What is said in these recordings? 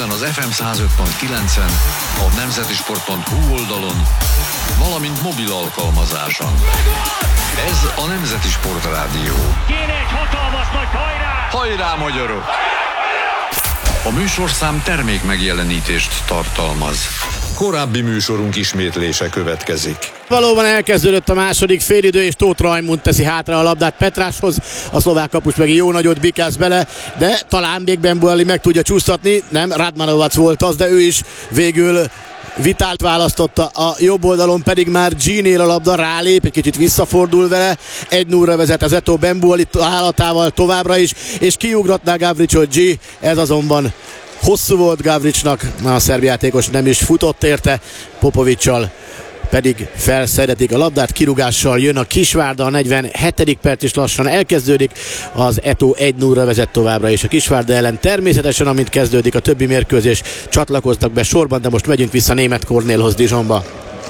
Budapesten az FM 105.9-en, a nemzetisport.hu oldalon, valamint mobil alkalmazáson. Ez a Nemzeti Sport Rádió. Kéne egy hatalmas nagy hajrá! Hajrá, magyarok! A műsorszám termék megjelenítést tartalmaz. Korábbi műsorunk ismétlése következik. Valóban elkezdődött a második félidő, és Tóth Rajmund teszi hátra a labdát Petráshoz, a szlovák kapus meg jó nagyot bikász bele, de talán még Bembuali meg tudja csúsztatni, nem, Radmanovac volt az, de ő is végül Vitált választotta, a jobb oldalon pedig már G-nél a labda, rálép, egy kicsit visszafordul vele, 1-0-ra vezet az Eto Bembuali állatával továbbra is, és kiugratná Gavricsot G, ez azonban hosszú volt Gavricsnak, a szerb játékos nem is futott érte, Popovicsal pedig felszedetik a labdát, kirúgással jön a Kisvárda, a 47. perc is lassan elkezdődik, az Eto 1-0-ra vezet továbbra is a Kisvárda ellen. Természetesen, amint kezdődik a többi mérkőzés, csatlakoztak be sorban, de most megyünk vissza Németh Kornélhoz Dijonba.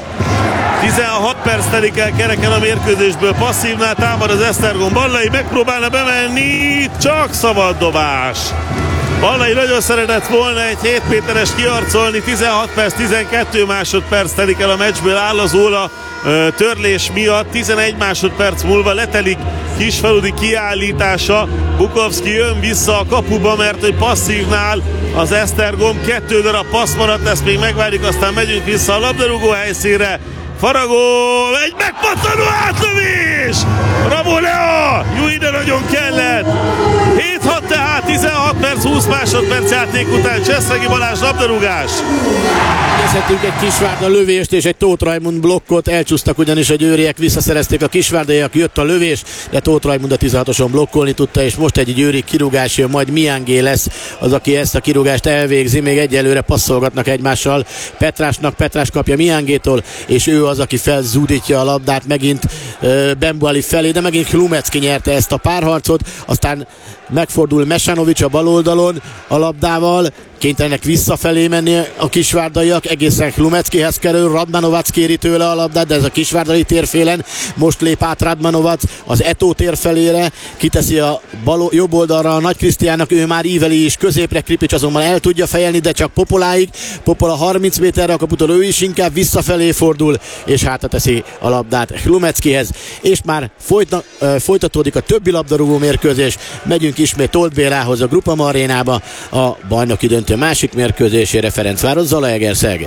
16 perc telik el kereken a mérkőzésből, passzívnál támad az Esztergom, Ballai megpróbálna bemenni, csak szabad dobás. Ballai nagyon szeretett volna egy 7 méteres kiarcolni, 16 perc, 12 másodperc telik el a meccsből, áll az óra törlés miatt, 11 másodperc múlva letelik Kisfaludi kiállítása, Bukovszki jön vissza a kapuba, mert hogy passzívnál az Esztergom, 2 darab passz maradt, ezt még megvárjuk, aztán megyünk vissza a labdarúgó helyszínre. Faragó, egy megpattanó átlövés! Bravo Lea! Jó, ide nagyon kellett! 7-6 tehát, 16 perc, 20 másodperc játék után Cseszregi Balázs labdarúgás. Nézhetünk egy Kisvárda lövést és egy Tóth Rajmund blokkot, elcsúsztak ugyanis a győriek, visszaszerezték a kisvárdaiak, jött a lövés, de Tóth Rajmund a 16-oson blokkolni tudta, és most egy győri kirúgás jön, majd Miangé lesz az, aki ezt a kirúgást elvégzi, még egyelőre passzolgatnak egymással Petrásnak, Petrás kapja Miangétól, és ő az, aki felzúdítja a labdát megint Bembuali felé, de megint Hlumecki nyerte ezt a párharcot, aztán megfordul Mesanovics a bal oldalon a labdával, kénytelenek visszafelé menni a kisvárdaiak, egészen Hlumeckihez kerül, Radmanovac kéri tőle a labdát, de ez a kisvárdai térfélen, most lép át Radmanovac az Eto tér felére, kiteszi a jobb oldalra a Nagy Krisztiánnak, ő már íveli is középre, Kripics azonban el tudja fejelni, de csak Popoláig, Popola 30 méterre a kaputól, ő is inkább visszafelé fordul, és hátra teszi a labdát Hlumeckihez, és már folytatódik a többi labdarúgó mérkőzés, megyünk ismét Tóth Bélához, a Groupama arénába, a bajnoki döntő másik mérkőzésére, Ferencváros Zalaegerszeg.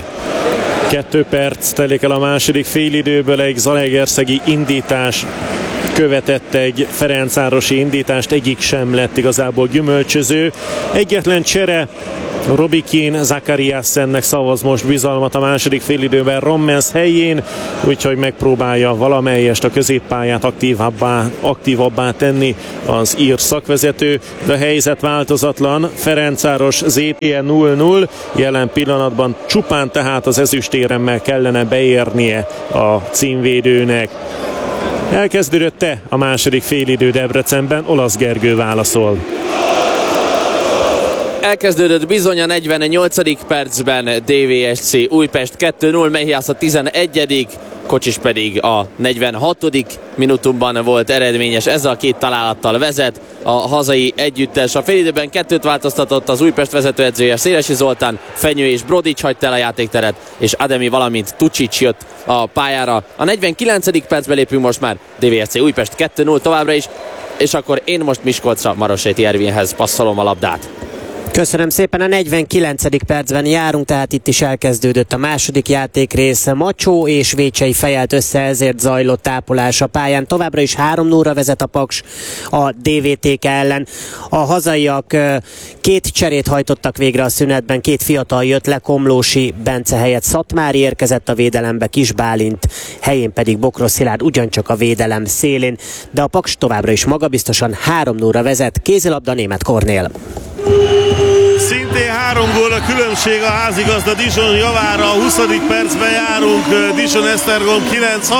2 perc telik el a második félidőből, egy zalaegerszegi indítás követett egy ferencvárosi indítást, egyik sem lett igazából gyümölcsöző. Egyetlen csere, Robikin Zakariassennek szavaz most bizalmat a második félidőben Rommens helyén, úgyhogy megpróbálja valamelyest a középpályát aktívabbá tenni az ír szakvezető, de a helyzet változatlan, Ferencváros ZTE 0-0, jelen pillanatban csupán tehát az ezüstéremmel kellene beérnie a címvédőnek. Elkezdődött-e a második félidő Debrecenben? Olasz Gergő válaszol. Elkezdődött bizony a 48. percben, DVSC Újpest 2-0, Mehiász a 11. Kocsis pedig a 46. minutumban volt eredményes, ezzel a 2 találattal vezet a hazai együttes. A félidőben 2 változtatott az Újpest vezetőedzője, Szélesi Zoltán, Fenyő és Brodics hagyta el a játékteret, és Ademi, valamint Tucsics jött a pályára. A 49. percbe lépünk most már, DVSC Újpest 2-0 továbbra is, és akkor én most Miskolcra Maroséti Ervinhez passzolom a labdát. Köszönöm szépen, a 49. percben járunk, tehát itt is elkezdődött a második játékrész. Macsó és Vécsei fejelt össze, ezért zajlott tápolás a pályán. Továbbra is 3-0-ra vezet a Paks a DVTK ellen. A hazaiak 2 cserét hajtottak végre a szünetben, 2 fiatal jött le, Komlósi Bence helyett Szatmári érkezett a védelembe, Kis Bálint helyén pedig Bokros Szilárd ugyancsak a védelem szélén, de a Paks továbbra is magabiztosan 3-0-ra vezet. Kézilabda, Németh Kornél. Szintén 3 gól a különbség a házigazda Dijon javára, a 20. percben járunk, Dijon Esztergom 9-6.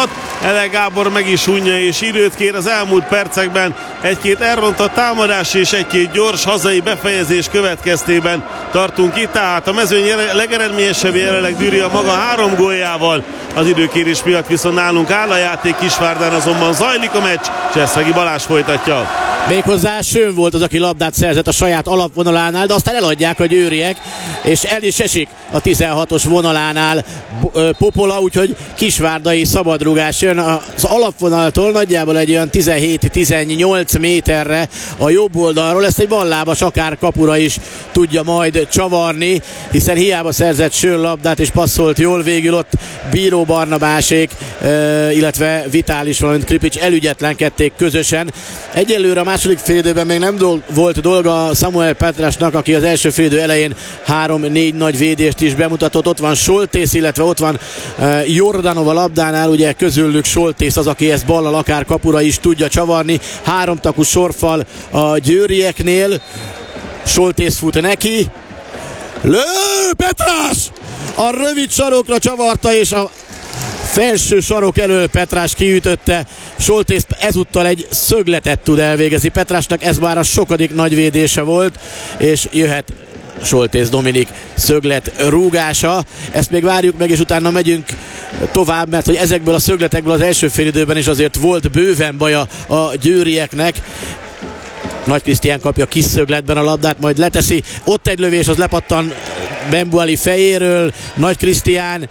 Ele Gábor meg is unja és időt kér. Az elmúlt percekben egy-két elrontott támadás és egy-két gyors hazai befejezés következtében tartunk itt. Tehát a mezőny legeredményesebb jelenleg Düri a maga 3 góljával. Az időkérés miatt viszont nálunk áll a játék, Kisvárdán azonban zajlik a meccs. Csesszegi Balázs folytatja. Méghozzá Sőn volt az, aki labdát szerzett a saját alapvonalánál, de aztán eladják a győriek, és el is esik a 16-os vonalánál Popola, úgyhogy kisvárdai szabadrugás jön az alapvonaltól nagyjából egy olyan 17-18 méterre a jobb oldalról. Ezt egy ballábas akár kapura is tudja majd csavarni, hiszen hiába szerzett Sőn labdát és passzolt jól, végül ott Bíró Barnabásék, illetve Vitális, valamint Kripics elügyetlenkedték közösen. Egyelőre a második félidőben még nem volt dolga Samuel Petrásnak, aki az első félidő elején 3-4 nagy védést is bemutatott. Ott van Soltész, illetve ott van Jordanov a labdánál, ugye közülük Soltész az, aki ezt ballal akár kapura is tudja csavarni. 3 takú sorfal a győrieknél. Soltész fut neki. Lő! Petrás! A rövid sarokra csavarta, és a felső sarok elől Petrás kiütötte. Soltész ezúttal egy szögletet tud elvégezni Petrásnak, ez már a sokadik nagy védése volt, és jöhet Soltész Dominik szöglet rúgása. Ezt még várjuk meg, és utána megyünk tovább, mert hogy ezekből a szögletekből az első félidőben is azért volt bőven baja a győrieknek. Nagy Krisztián kapja kis szögletben a labdát, majd leteszi. Ott egy lövés, az lepattan Bembuali fejéről. Nagy Krisztián,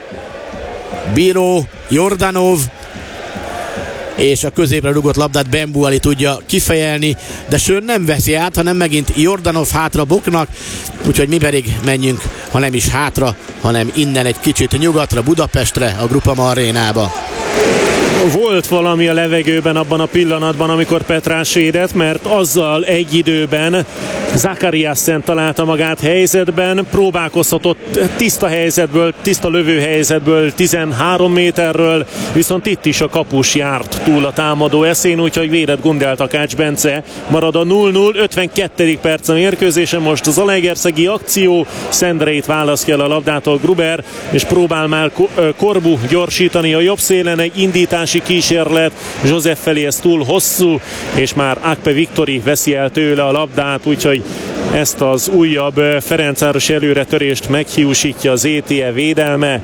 Bíró, Jordanov, és a középre rugott labdát Bembuali tudja kifejelni, de Sőn nem veszi át, hanem megint Jordanov hátra boknak, úgyhogy mi pedig menjünk, ha nem is hátra, hanem innen egy kicsit nyugatra, Budapestre, a Groupama arénába. Volt valami a levegőben abban a pillanatban, amikor Petrás védett, mert azzal egy időben Zakariasen találta magát helyzetben, próbálkozhatott tiszta helyzetből, tiszta lövőhelyzetből 13 méterről, viszont itt is a kapus járt túl a támadó eszén, úgyhogy védett Gundel Takács Bence. Marad a 0-0, 52. perc a mérkőzésen, most az zalaegerszegi akció, Szendreit választja el a labdától Gruber, és próbál már Korbu gyorsítani a jobb szélen, egy indítási kísérlet, József felé ez túl hosszú, és már Akpe Viktori veszi el tőle a labdát, úgyhogy ezt az újabb ferencvárosi előretörést meghiúsítja az ETE védelme.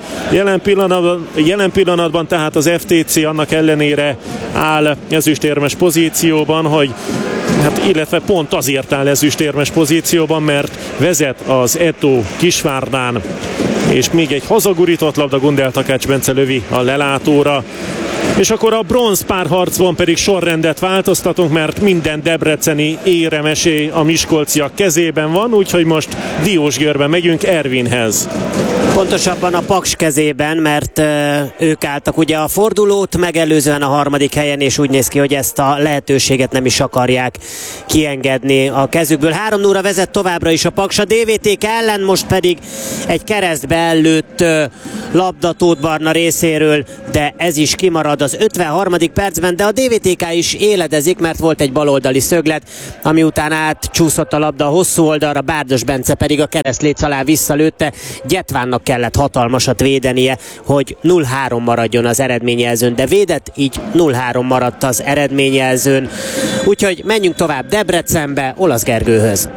Jelen pillanatban tehát az FTC annak ellenére áll ezüstérmes pozícióban, hogy illetve pont azért áll ezüstérmes pozícióban, mert vezet az Eto Kisvárdán, és még egy hazagurított labda Gundel Takács Bence lövi a lelátóra. És akkor a bronz párharcban pedig sorrendet változtatunk, mert minden debreceni éremesé a miskolciak kezében van, úgyhogy most Diósgyőrben megyünk Ervinhez. Pontosabban a Paks kezében, mert ők álltak ugye a fordulót megelőzően a 3. helyen, és úgy néz ki, hogy ezt a lehetőséget nem is akarják kiengedni a kezükből. 3-0-ra vezet továbbra is a Paks a DVTK ellen, most pedig egy keresztbe ellőtt labda Tóth Barna részéről, de ez is kimarad az 53. percben, de a DVTK is éledezik, mert volt egy baloldali szöglet, ami után átcsúszott a labda a hosszú oldalra, Bárdos Bence pedig a keresztléc alá visszalőtte. Gyetvánnak kellett hatalmasat védenie, hogy 0-3 maradjon az eredményjelzőn, de védett, így 0-3 maradt az eredményjelzőn. Úgyhogy menjünk tovább Debrecenbe, Olasz Gergőhöz.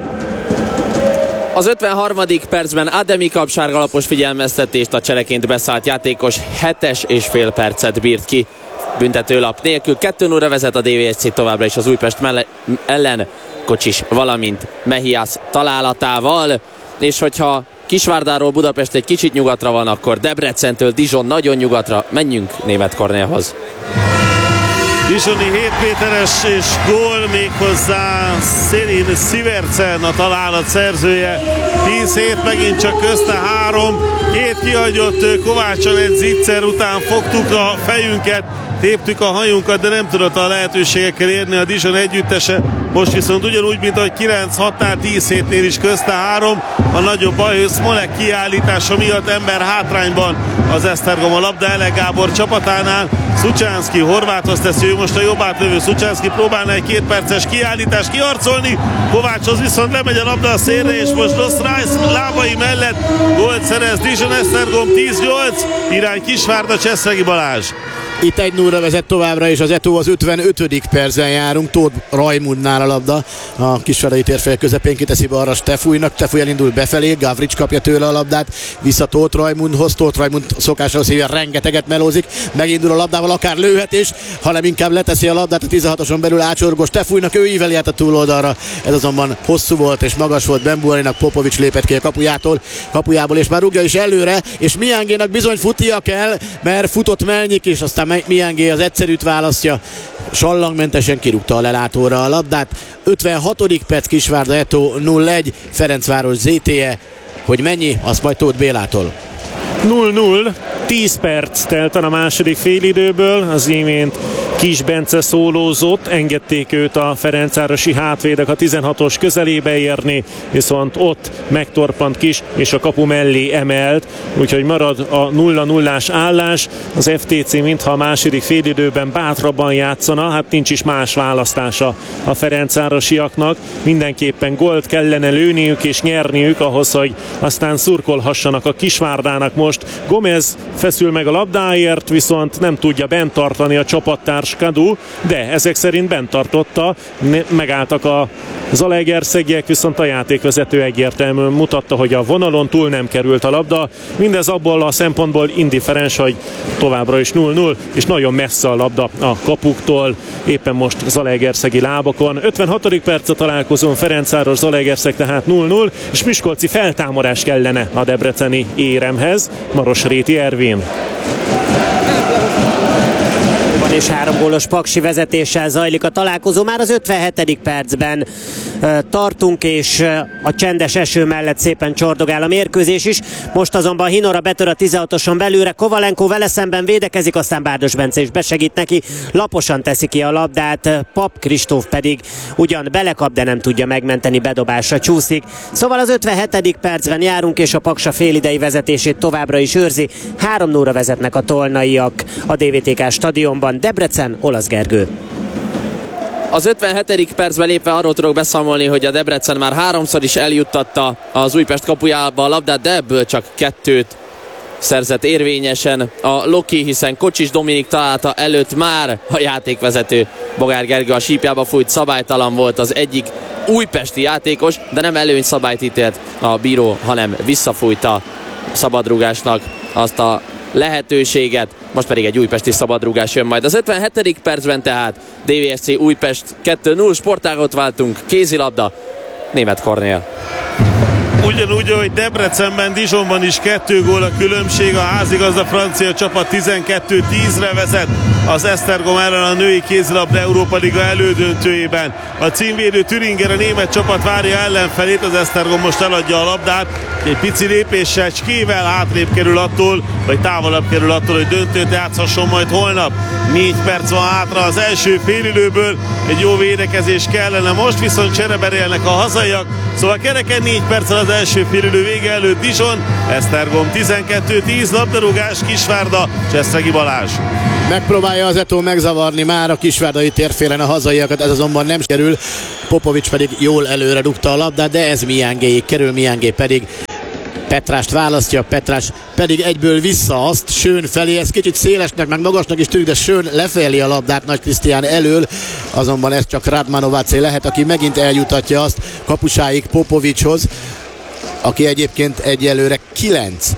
Az 53. percben Ademi kap sárgalapos figyelmeztetést, a cseleként beszállt játékos 7,5 percet bírt ki büntetőlap nélkül. 2-0-ra vezet a DVSC továbbra is az Újpest ellen Kocsis, valamint Mehiász találatával, és hogyha Kisvárdáról Budapest egy kicsit nyugatra van, akkor Debrecentől Dijon nagyon nyugatra. Menjünk Németh Kornélhoz. Dijoni 7 méteres és gól, méghozzá Selin Sivertsen a találat szerzője. 10-7, megint csak közte 3, 2 kihagyott Kovácson egy zicser után fogtuk a fejünket, téptük a hajunkat, de nem tudott a lehetőségekkel érni a Dijon együttese. Most viszont ugyanúgy, mint ahogy 9-6-nál 10-7-nél is közte 3. A nagyobb baj, hogy Smolek kiállítása miatt ember hátrányban az Esztergom a labda Ele Gábor csapatánál. Szucsánszki Horváthoz teszi, ő most a jobb átlövő. Szucsánszki próbálna egy 2 perces kiállítást kiharcolni, Kovácshoz viszont lemegy a labda a szélre, és most Ross Rice lábai mellett gólt szerez Dijon. Esztergom 10-8, irány Kisvárda, Csesszegi Balázs. Itt 1-0-ra vezet továbbra is az Eto, az 55. percen járunk. Tóth Rajmundnál a labda. A kisvárdai térfél közepén kiteszi balra Stefújnak. Stefúj elindul befelé, Gavrics kapja tőle a labdát. Vissza Tóth Rajmundhoz. Tóth Rajmund szokásához hívja, rengeteget melózik. Megindul a labdával, akár lőhet is, hanem inkább leteszi a labdát a 16-oson belül ácsorgó Stefújnak. Ő íveli át a túloldalra. Ez azonban hosszú volt és magas volt Bembuarinak. Popovics lépett ki a kapujából, és már rúgja is előre, és Miángénak bizony futnia kell, mert futott Melnyik is, aztán Miángé az egyszerűt választja, sallangmentesen kirúgta a lelátóra a labdát. 56. perc, Kisvárda Eto 0-1, Ferencváros ZTE, hogy mennyi, azt majd Tóth Bélától. 0-0, 10 perc telt a második félidőből, az imént Kis Bence szólózott, engedték őt a ferencvárosi hátvédek a 16-os közelébe érni, viszont ott megtorpant Kis, és a kapu mellé emelt, úgyhogy marad a 0-0-ás állás. Az FTC mintha a második félidőben bátrabban játszana, hát nincs is más választása a ferencvárosiaknak, mindenképpen gólt kellene lőniük és nyerniük ahhoz, hogy aztán szurkolhassanak a Kisvárdának. Most Gomez feszül meg a labdáért, viszont nem tudja bent tartani a csapattárs Kadu, de ezek szerint bent tartotta, megálltak a zalaegerszegiek, viszont a játékvezető egyértelműen mutatta, hogy a vonalon túl nem került a labda. Mindez abból a szempontból indiferens, hogy továbbra is 0-0, és nagyon messze a labda a kapuktól, éppen most zalaegerszegi lábakon. 56. perc a találkozón, Ferencváros Zalaegerszeg tehát 0-0, és miskolci feltámadás kellene a debreceni éremhez. Marosréti Ervin. És 3 gólos Paksi vezetéssel zajlik a találkozó. Már az 57. percben tartunk, és a csendes eső mellett szépen csordogál a mérkőzés is. Most azonban Hinora betör a 16-oson belőle, Kovalenko vele szemben védekezik, aztán Bárdos Bence is besegít neki, laposan teszi ki a labdát, Pap Kristóf pedig ugyan belekap, de nem tudja megmenteni, bedobásra csúszik. Szóval az 57. percben járunk, és a Paksa félidei vezetését továbbra is őrzi. 3-0-ra vezetnek a tolnaiak a DVTK stadionban. Debrecen, Olasz Gergő. Az 57. percben lépve arról tudok beszámolni, hogy a Debrecen már 3-szor is eljuttatta az Újpest kapujába a labdát, de ebből csak 2 szerzett érvényesen a Loki, hiszen Kocsis Dominik találta előtt már a játékvezető Bogár Gergő a sípjába fújt, szabálytalan volt az egyik újpesti játékos, de nem előny szabályt ítélt a bíró, hanem visszafújta szabadrúgásnak azt a lehetőséget. Most pedig egy újpesti szabadrúgás jön majd. Az 57. percben tehát DVSC Újpest 2-0, sportágot váltunk, kézilabda, Németh Kornél. Ugyanúgy, ahogy Debrecenben, Dijonban is 2 gól a különbség, a házigazda francia csapat 12-10-re vezet az Esztergom ellen a női kézilabda Európa Liga elődöntőjében. A címvédő Thüringer a német csapat várja ellenfelét, az Esztergom most eladja a labdát, egy pici lépéssel, csével hátrébb kerül attól, vagy távolabb kerül attól, hogy döntőt játszhasson majd holnap. 4 perc van hátra az első félidőből, egy jó védekezés kellene, most viszont csereberélnek a hazaiak, szóval kereken 4 perccel az első félidő vége előtt Dijon, Esztergom 12-10, labdarúgás, Kisvárda, Cseszregi Balázs. Megpróbálja az Eto megzavarni már a kisvárdai térfélen a hazaiakat, ez azonban nem kerül. Popovics pedig jól előre dugta a labdát, de ez Miángéig kerül, Miángé pedig Petrást választja, Petrás pedig egyből vissza azt Schön felé, ez kicsit szélesnek, meg magasnak is tűnik, de Schön lefeli a labdát Nagy Krisztián elől, azonban ez csak Radmanovacé lehet, aki megint eljutatja azt kapusáig Popovicshoz, aki egyébként egyelőre 9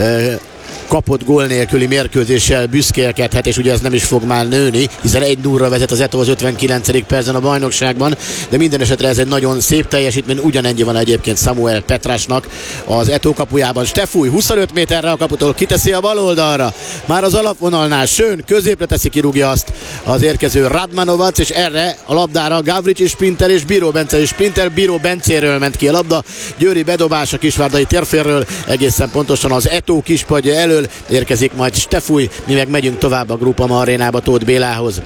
kapott gól nélküli mérkőzéssel büszkélkedhet, és ugye ez nem is fog már nőni, hiszen 1-0-ra vezet az Eto az 59. percen a bajnokságban, de minden esetre ez egy nagyon szép teljesítmény, ugyanennyi van egyébként Samuel Petrásnak az Eto kapujában. Stefúj 25 méterre a kaputól kiteszi a bal oldalra, már az alapvonalnál Schön középre teszi, kirúgja azt az érkező Radmanovac, és erre a labdára Gavrics is sprinter, és Bíró Bence is sprinter, Bíró Bencéről ment ki a labda, Győri bedobás a kisvárdai térférről, egészen pontosan az Eto kispadja elől érkezik majd Stefúj, mi meg megyünk tovább a Grupama arénába Tóth Bélához.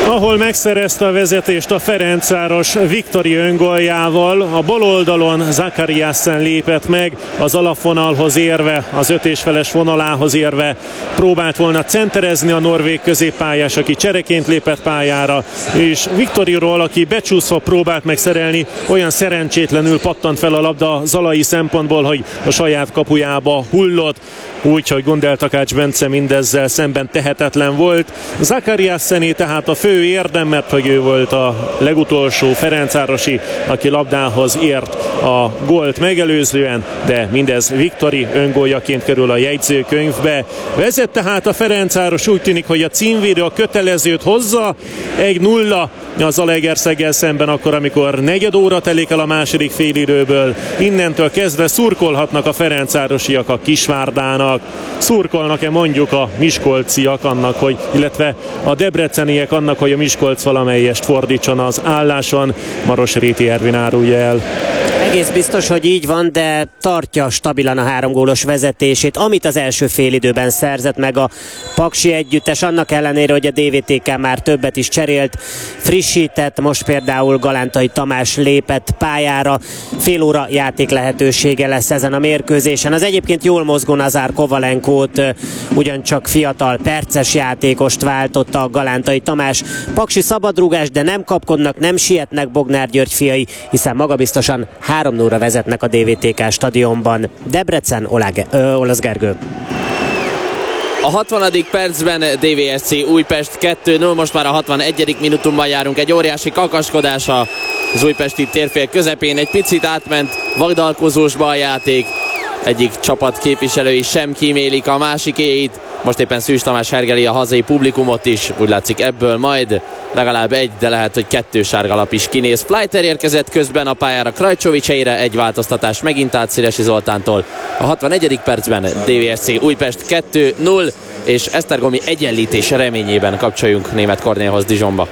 ahol megszerezte a vezetést a Ferencváros Viktori öngoljával. A bal oldalon Zakariassen lépett meg, az alapvonalhoz érve, az 5,5-es vonalához érve próbált volna centerezni a norvég középpályás, aki csereként lépett pályára, és Viktoriról, aki becsúszva próbált megszerelni, olyan szerencsétlenül pattant fel a labda zalai szempontból, hogy a saját kapujába hullott, úgyhogy Gundel Takács Bence mindezzel szemben tehetetlen volt. Zakariassené tehát a fő érdem, mert hogy ő volt a legutolsó ferencvárosi, aki labdához ért a gólt megelőzően, de mindez Viktori öngóljaként kerül a jegyzőkönyvbe. Vezet tehát a Ferencváros, úgy tűnik, hogy a címvédő a kötelezőt hozza, 1-0 a Zalaegerszeggel szemben akkor, amikor negyed óra telik el a második félidőből. Innentől kezdve szurkolhatnak a ferencvárosiak a Kisvárdának. Szurkolnak-e mondjuk a miskolciak annak, hogy, illetve a debreceniek annak, hogy a Miskolc valamelyest fordítson az álláson? Maros Réti Ervin árulja el. Egész biztos, hogy így van, de tartja stabilan a 3 gólos vezetését, amit az első félidőben szerzett meg a paksi együttes, annak ellenére, hogy a DVTK már többet is cserélt, frissített, most például Galántai Tamás lépett pályára, fél óra játék lehetősége lesz ezen a mérkőzésen. Az egyébként jól mozgó Nazár Kovalenkót, ugyancsak fiatal perces játékost váltotta a Galántai Tamás. Paksi szabadrúgás, de nem kapkodnak, nem sietnek Bognár György fiai, hiszen magabiztosan 3-0-ra vezetnek a DVTK stadionban. Debrecen, Olasz Gergő. A 60. percben DVSC Újpest 2-0, most már a 61. minutumban járunk, egy óriási kakaskodás az újpesti térfél közepén, egy picit átment vagdalkozósba a játék, egyik csapat képviselői sem kímélik a másikéit, most éppen Szűcs Tamás hergeli a hazai publikumot is, úgy látszik ebből majd legalább egy, de lehet, hogy 2 sárgalap is kinéz. Fleiter érkezett közben a pályára Krajcsovics helyére, egy változtatás megint át Szélesi Zoltántól. A 61. percben DVSC Újpest 2-0, és esztergomi egyenlítés reményében kapcsoljunk Németh Kornélhoz Dijonba.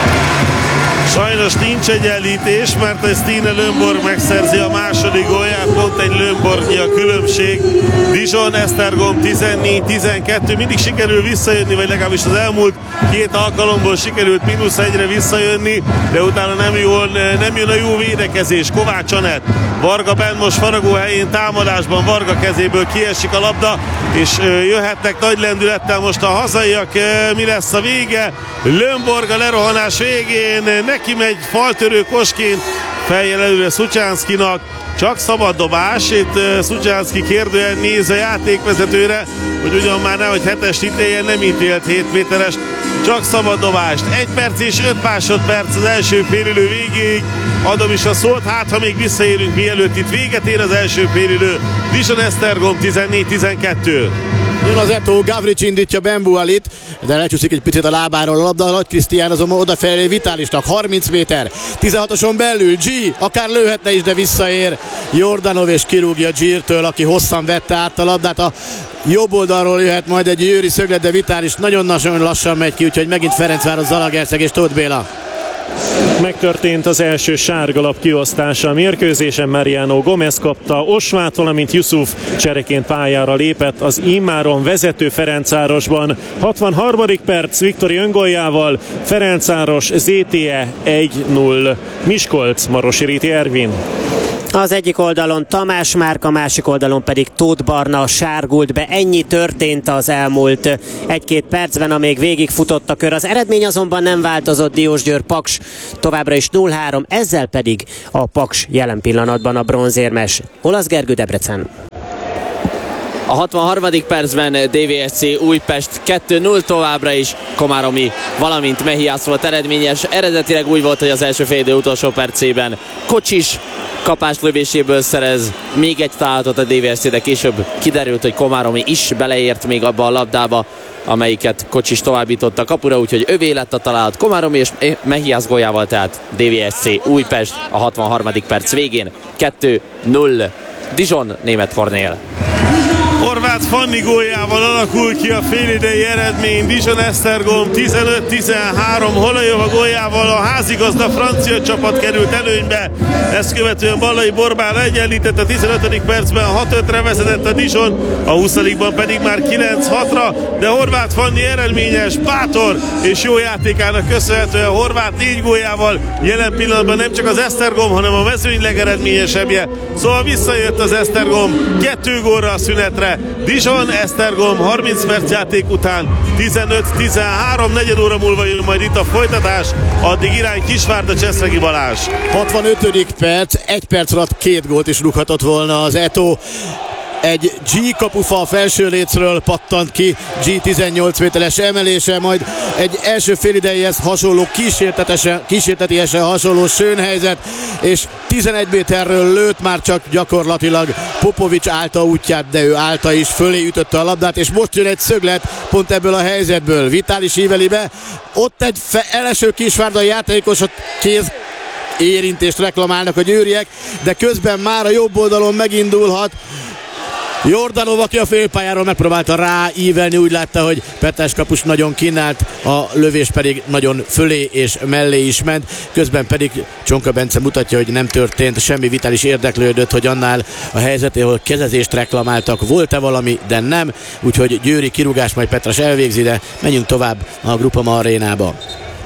Sajnos nincs egyenlítés, mert egy Stine Lönnborg megszerzi a második gólját, pont egy Lönnborgnyi a különbség. Dijon, Esztergom 14-12, mindig sikerül visszajönni, vagy legalábbis az elmúlt 2 alkalomból sikerült -1-re visszajönni, de utána nem jön a jó védekezés. Kovács Anett, Varga benn most faragó helyén támadásban, Varga kezéből kiesik a labda, és jöhetnek nagy lendülettel most a hazaiak. Mi lesz a vége? Lönnborg a lerohanás végén neki megy faltörő kosként, fejjel előre Szucsánszkinak, csak szabad dobás. Itt Szucsánszki kérdően néz a játékvezetőre, hogy ugyan már nehogy 7-est ítéljen, nem ítélt 7 méteres, csak szabad dobást. 1 perc és 5 másodperc az első félidő végéig. Adom is a szót, hát ha még visszaérünk, mielőtt itt véget ér az első félidő. Dijon Esztergom 14-12. Jön az Eto, Gavrics indítja Bembualit, de lecsúszik egy picit a lábáról a labda, Nagy Krisztián azonban odafelé Vitálisnak, 30 méter, 16-oson belül, G, akár lőhetne is, de visszaér Jordanov és kirúgja G-től, aki hosszan vette át a labdát. A jobb oldalról jöhet majd egy Győri szöglet, de Vitális nagyon-nagyon lassan megy ki, úgyhogy megint Ferencváros, Zalaegerszeg és Tóth Béla. Megtörtént az első sárgalap kiosztása a mérkőzésen, Mariano Gomez kapta Osvát, valamint Yusuf csereként pályára lépett az immáron vezető Ferencvárosban. 63. perc Viktori öngoljával, Ferencváros ZTE 1-0. Miskolc, Marosi Réti Ervin. Az egyik oldalon Tamás Márk, a másik oldalon pedig Tóth Barna sárgult be. Ennyi történt az elmúlt 1-2 percben, amíg végigfutott a kör. Az eredmény azonban nem változott, Diósgyőr Paks továbbra is 0-3, ezzel pedig a Paks jelen pillanatban a bronzérmes. Olasz Gergő, Debrecen. A 63. percben DVSC Újpest 2-0, továbbra is Komáromi, valamint Mehiász volt eredményes. Eredetileg úgy volt, hogy az első félidő utolsó percében Kocsis kapás lövéséből szerez még egy találatot a DVSC, de később kiderült, hogy Komáromi is beleért még abba a labdába, amelyiket Kocsis továbbított a kapura, úgyhogy övé lett a találat Komáromi és Mehiász góljával, tehát DVSC Újpest a 63. perc végén 2-0. Dijon, Németh Kornél. Horváth Horváth Fanni góljával alakul ki a félidei eredmény. Dijon Esztergom 15-13, Holajova góljával a házigazda francia csapat került előnybe. Ezt követően Ballai Borbán egyenlített a 15. percben, 6-5-re vezetett a Dijon, a 20-ban pedig már 9-6-ra, de Horváth Fanni eredményes, bátor és jó játékának köszönhetően Horváth 4 góljával jelen pillanatban nem csak az Esztergom, hanem a mezőny legeredményesebbje. Szóval visszajött az Esztergom 2 gólra a szünetre. Dijon Esztergom 30 perc játék után 15-13, negyed óra múlva jön majd itt a folytatás, addig irány Kisvárda, Cseszregi Balázs. 65. perc, 1 perc alatt 2 gólt is rúghatott volna az Eto. Egy G kapufa a felső lécről pattant ki, G 18 méteres emelése, majd egy első félidejéhez hasonló kísértetiesen hasonló sőnhelyzet, és 11 méterről lőtt már csak gyakorlatilag Popovics állta útját, de ő állta is, fölé ütötte a labdát, és most jön egy szöglet pont ebből a helyzetből. Vitális íveli be, ott egy eleső Kisvárdai játékosot kéz érintést reklamálnak a győriek, de közben már a jobb oldalon megindulhat Jordanov, aki a félpályáról megpróbálta ráívelni, úgy látta, hogy Petes kapus nagyon kínált, a lövés pedig nagyon fölé és mellé is ment, közben pedig Csonka Bence mutatja, hogy nem történt semmi. Vitális érdeklődött, hogy annál a helyzetéhol kezezést reklamáltak, volt-e valami, de nem, úgyhogy győri kirúgás, majd Petras elvégzi, de menjünk tovább a Groupama arénába.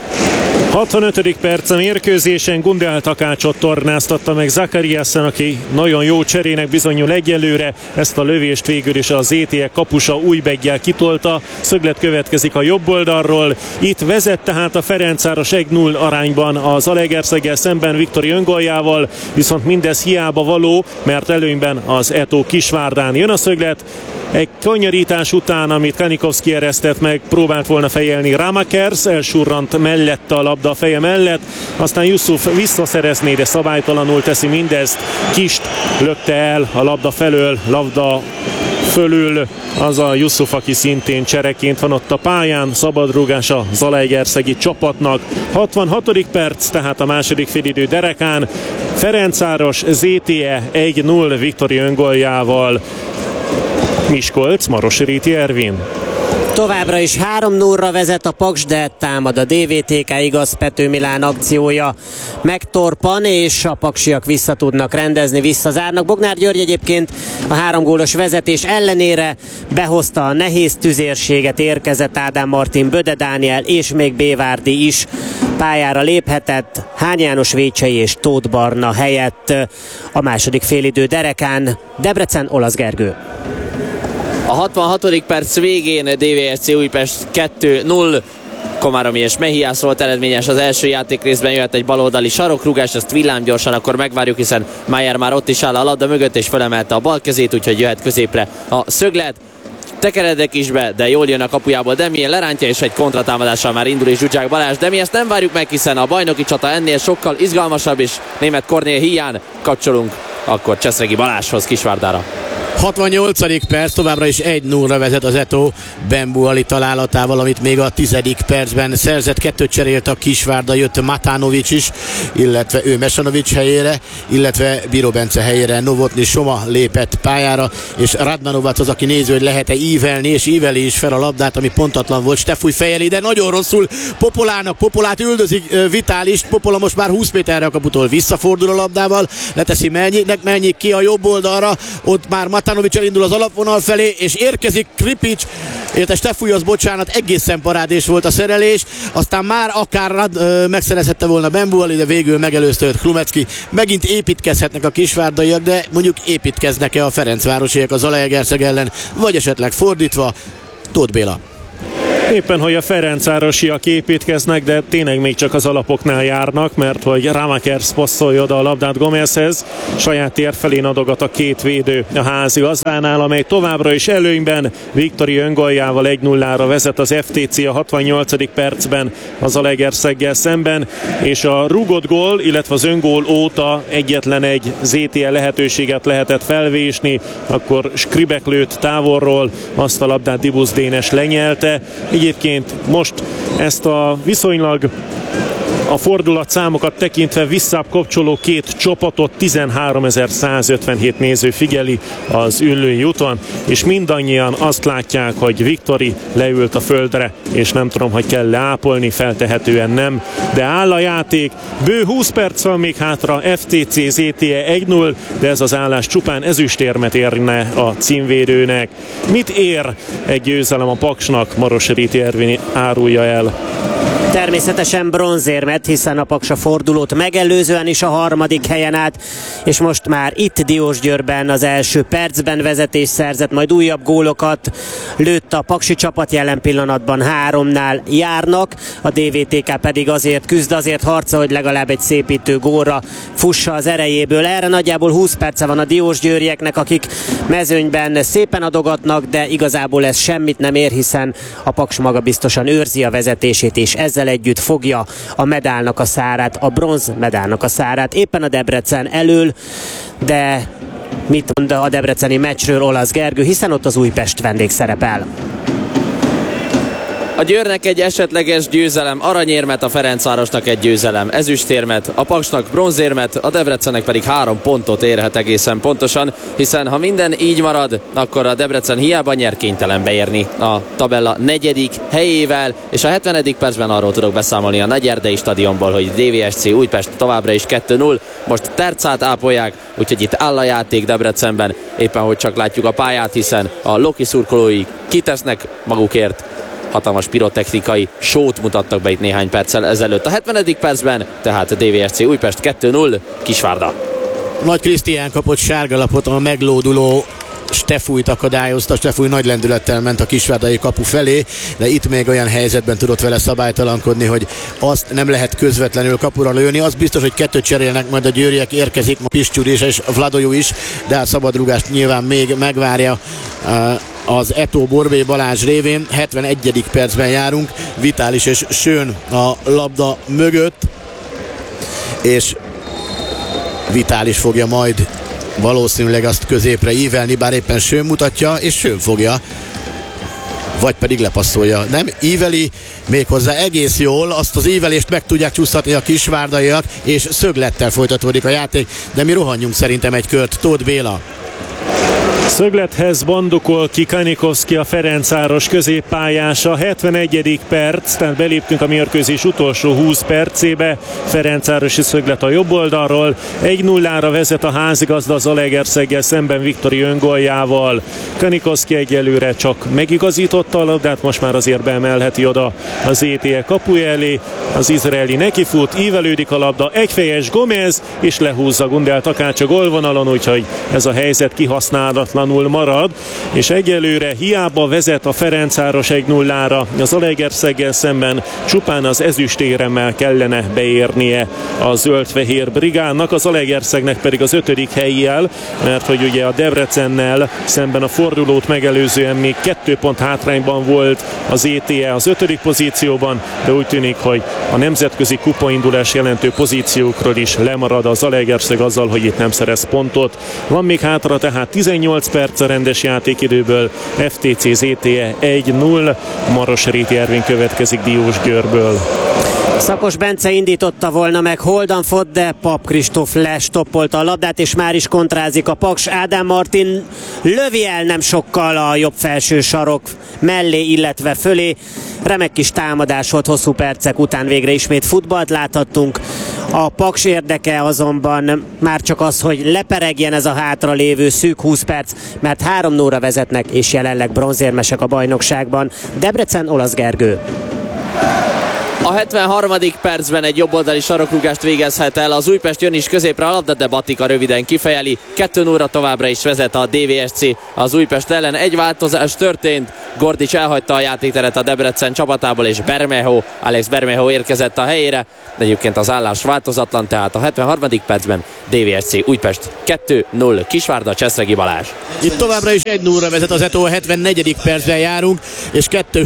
65. perc a mérkőzésen, Gundel Takácsot tornáztatta meg Zakariasen, aki nagyon jó cserének bizonyul egyelőre. Ezt a lövést végül is az ETE kapusa Újbeggyel kitolta. Szöglet következik a jobb oldalról. Itt vezet tehát a Ferencváros 1-0 arányban az Zalaegerszeggel szemben Viktori öngoljával, viszont mindez hiába való, mert előnyben az Eto Kisvárdán. Jön a szöglet, egy kanyarítás után, amit Kanikovszki eresztett meg, próbált volna fejelni Ramakers, elsurrant mellette a labda a feje mellett, aztán Yusuf visszaszerezné, de szabálytalanul teszi mindezt. Kist lökte el a labda felől, labda fölül az a Yusuf, aki szintén csereként van ott a pályán. Szabadrúgás a zalaegerszegi csapatnak. 66. perc, tehát a második félidő derekán. Ferencváros ZTE 1-0 Viktori öngoljával. Miskolc, Marosi Réti Ervin. Továbbra is 3-0-ra vezet a Paks, de támad a DVTK, igaz, Pető Milán akciója megtorpan, és a paksiak vissza tudnak rendezni, visszazárnak. Bognár György egyébként a 3 gólos vezetés ellenére behozta a nehéz tüzérséget, érkezett Ádám Martin, Böde Dániel és még Bévárdi is pályára léphetett, Hány János, Vécsei és Tóth Barna helyett a második félidő derekán. Debrecen, Olasz Gergő. A 66. perc végén DVSC Újpest 2-0. Komáromi és Mehiász volt eredményes az első játék részben, jöhet egy baloldali sarokrúgás, ezt villámgyorsan akkor megvárjuk, hiszen Mayer már ott is áll a labda mögött és felemelte a bal kezét, úgyhogy jöhet középre a szöglet. Tekeredek is be, de jól jön a kapujából Demien, lerántja, és egy kontratámadással már indul is Zsuzsák Balázs, de mi ezt nem várjuk meg, hiszen a bajnoki csata ennél sokkal izgalmasabb, és német Kornél hiány kapcsolunk akkor Cseszregi Balázshoz Kisvárdára. 68. perc, továbbra is 1-0-ra vezet az Eto Bembu Ali találatával, amit még a 10. percben szerzett. 2 cserélt a Kisvárda, jött Matánovics is, illetve ő Mesanovics helyére, illetve Bíró Bence helyére Novotny Soma lépett pályára, és Radmanovac az, aki néző, hogy lehet-e ívelni, és íveli is fel a labdát, ami pontatlan volt. Stefúj fejeli, de nagyon rosszul Popolát üldözik Vitálist. Popola most már 20 méterre a kaputól visszafordul a labdával, leteszi Melnyik ki a jobb oldalra, ott már Matánovics elindul az alapvonal felé, és érkezik Kripics, illetve Stefújhoz, bocsánat, egészen parádés volt a szerelés, aztán már akár megszerezhette volna Bembu Ali, de végül megelőzte őt Krumecki. Megint építkezhetnek a kisvárdaiak, de mondjuk építkeznek-e a ferencvárosiak a Zalaegerszeg ellen, vagy esetleg fordítva? Tóth Béla. Éppen, hogy a ferencvárosiak építkeznek, de tényleg még csak az alapoknál járnak, mert hogy Ramakers passzolja oda a labdát Gomezhez, saját tér felén adogat a 2 védő a házi gazdánál, amely továbbra is előnyben Viktori öngoljával 1-0-ra vezet az FTC a 68. percben az Zalaegerszeggel szemben, és a rúgott gól, illetve az öngól óta egyetlen egy ZTE lehetőséget lehetett felvésni, akkor Skribek lőtt távolról, azt a labdát Dibusz Dénes lenyelte. Egyébként most ezt a viszonylag A fordulatszámokat tekintve visszább kapcsoló két csapatot 13.157 néző figyeli az Üllői úton, és mindannyian azt látják, hogy Viktori leült a földre, és nem tudom, hogy kell leápolni, feltehetően nem, de áll a játék, bő 20 perc van még hátra, FTC ZTE 1-0, de ez az állás csupán ezüstérmet érne a címvédőnek. Mit ér egy győzelem a Paksnak? Maros Ríti Ervin árulja el. Természetesen bronzérmet, hiszen a Paks a fordulót megelőzően is a harmadik helyen állt, és most már itt Diósgyőrben az első percben vezetés szerzett, majd újabb gólokat lőtt a paksi csapat, jelen pillanatban 3-nál járnak, a DVTK pedig azért küzd, azért harca, hogy legalább egy szépítő gólra fussa az erejéből. Erre nagyjából 20 perce van a diósgyőrieknek, akik mezőnyben szépen adogatnak, de igazából ez semmit nem ér, hiszen a Paks maga biztosan őrzi a vezetését, és ezzel együtt fogja a medálnak a szárát, a bronz medálnak a szárát. Éppen a Debrecen elől, de mit mond a debreceni meccsről Olasz Gergő, hiszen ott az Újpest vendég szerepel. A Győrnek egy esetleges győzelem aranyérmet, a Ferencvárosnak egy győzelem ezüstérmet, a Paksnak bronzérmet, a Debrecennek pedig 3 pontot érhet egészen pontosan, hiszen ha minden így marad, akkor a Debrecen hiába nyer, kénytelen beérni a tabella 4. helyével, és a 70. percben arról tudok beszámolni a Nagyerdei stadionból, hogy DVSC Újpest továbbra is 2-0, most tercát ápolják, úgyhogy itt áll a játék Debrecenben, éppen hogy csak látjuk a pályát, hiszen a Loki szurkolói kitesznek magukért. Hatalmas pirotechnikai sót mutattak be itt néhány perccel ezelőtt. A 70. percben tehát a DVSC Újpest 2-0, Kisvárda. Nagy Krisztián kapott sárgalapot, a meglóduló Stefújt akadályozta. Stefúj nagy lendülettel ment a kisvárdai kapu felé, de itt még olyan helyzetben tudott vele szabálytalankodni, hogy azt nem lehet közvetlenül kapura lőni. Az biztos, hogy 2 cserélnek majd a győriek, érkezik ma Piscsúr és Vladojú is, de a szabadrúgást nyilván még megvárja az Eto Borbé Balázs révén. 71. percben járunk, Vitális és Schön a labda mögött, és Vitális fogja majd valószínűleg azt középre ívelni, bár éppen Schön mutatja, és Schön fogja, vagy pedig lepasszolja. Nem íveli, méghozzá egész jól, azt az ívelést meg tudják csúsztatni a kisvárdaiak, és szöglettel folytatódik a játék, de mi rohanjunk szerintem egy kört. Tóth Béla. Szöglethez bandukol ki Kanikovszki, a Ferencváros középpályása. 71. perc, tehát beléptünk a mérkőzés utolsó 20 percébe. Ferencvárosi szöglet a jobb oldalról. 1-0-ra vezet a házigazda az Zalaegerszeggel szemben Viktori öngoljával. Kanikovszki egyelőre csak megigazította a labdát, most már azért beemelheti oda az ETE kapuja elé. Az izraeli nekifut, ívelődik a labda, egyfejes Gomez, és lehúzza Gundel Takács a gólvonalon, úgyhogy ez a helyzet kihasználatlanul marad, és egyelőre hiába vezet a Ferencváros 1-0-ra, az Zalaegerszeggel szemben csupán az ezüstéremmel kellene beérnie a zöld-fehér brigádnak, az Zalaegerszegnek pedig az 5. helyjel, mert hogy ugye a Debrecennel szemben a fordulót megelőzően még 2 pont hátrányban volt az ETE az 5. pozícióban, de úgy tűnik, hogy a nemzetközi kupaindulás jelentő pozíciókról is lemarad a Zalaegerszeg azzal, hogy itt nem szerez pontot. Van még hátra tehát 18 perc a rendes játékidőből. FTC ZTE 1-0, Maros Ríti Ervin következik Diósgyőrből. Szakos Bence indította volna meg Holdanfot, de Pap Kristóf lestoppolta a labdát, és már is kontrázik a Paks. Ádám Martin lövi el nem sokkal a jobb felső sarok mellé, illetve fölé. Remek kis támadás volt, hosszú percek után végre ismét futballt láthattunk. A Paks érdeke azonban már csak az, hogy leperegjen ez a hátralévő szűk 20 perc, mert 3-0-ra vezetnek, és jelenleg bronzérmesek a bajnokságban. Debrecen, Olasz Gergő. A 73. percben egy jobboldali sarokrúgást végezhet el az Újpest, jön is középre a labda, de Batika röviden kifejeli. 2-0-ra továbbra is vezet a DVSC az Újpest ellen. Egy változás történt, Gordics elhagyta a játékteret a Debrecen csapatából, és Alex Bermejo érkezett a helyére, de egyébként az állás változatlan, tehát a 73. percben DVSC Újpest 2-0, Kisvárda, Cseszregi Balázs. Itt továbbra is 1-0-ra vezet az Eto, a 74. percben járunk, és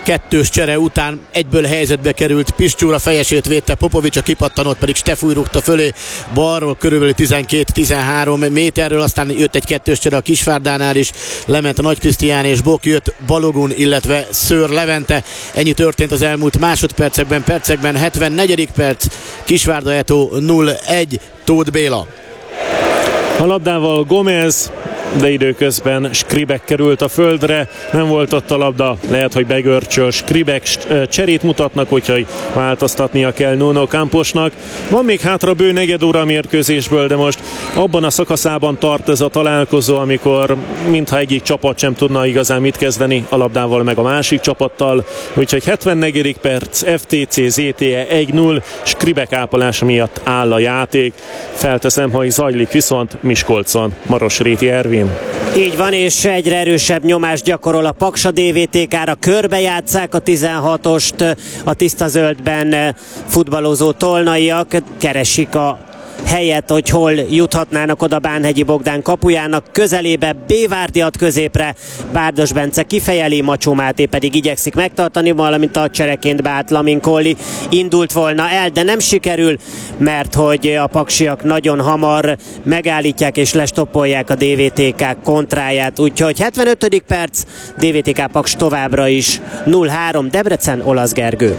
kettős csere után egyből helyzetbe került Piszcsúr, a fejesét védte Popovics, a kipattanót pedig Stefúj rúgta fölé balról körülbelül 12-13 méterről, aztán jött egy kettős csere a Kisvárdánál is, lement a Nagy Krisztián és Bok, jött Balogun, illetve Szőr Levente. Ennyi történt az elmúlt percekben. 74. perc, Kisvárda Eto 0-1, Tóth Béla. A labdával Gomez, de időközben Skribek került a földre, nem volt ott a labda, lehet, hogy begörcsöl Skribek, cserét mutatnak, úgyhogy változtatnia kell Nuno Camposnak. Van még hátra bő negyed óra a mérkőzésből, de most abban a szakaszában tart ez a találkozó, amikor mintha egyik csapat sem tudna igazán mit kezdeni a labdával meg a másik csapattal, úgyhogy 74. perc, FTC ZTE 1-0, Skribek ápolása miatt áll a játék. Felteszem, hogy zajlik viszont Miskolcon Marosréti Ervin. Így van, és egyre erősebb nyomást gyakorol a Paksa DVTK-ra. Körbejátsszák a 16-ost, a tiszta zöldben futballozó tolnaiak, keresik a helyet, hogy hol juthatnának oda Bánhegyi Bogdán kapujának közelébe. Bévárdi ad középre, Bárdos Bence kifejeli, Macsó Máté pedig igyekszik megtartani, valamint a csereként beállt Lamin Colli indult volna el, de nem sikerül, mert hogy a paksiak nagyon hamar megállítják és lestoppolják a DVTK kontráját, úgyhogy 75. perc, DVTK Paks továbbra is 0-3, Debrecen, Olasz Gergő.